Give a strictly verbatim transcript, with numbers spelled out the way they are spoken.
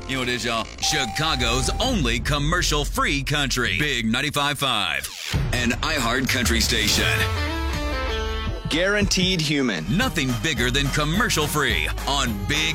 You know what it is, y'all? Chicago's only commercial-free country. Big ninety-five point five. An iHeart country station. Guaranteed human. Nothing bigger than commercial-free on Big